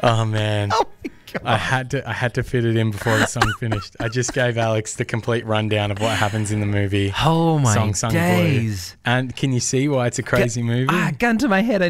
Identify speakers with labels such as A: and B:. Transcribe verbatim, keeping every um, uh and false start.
A: Oh man.
B: Oh my God.
A: I had to I had to fit it in before the song finished. I just gave Alex the complete rundown of what happens in the movie.
B: Oh my
A: Song Sung Blue.
B: days.
A: And can you see why it's a crazy movie?
B: Ah, gun to my head.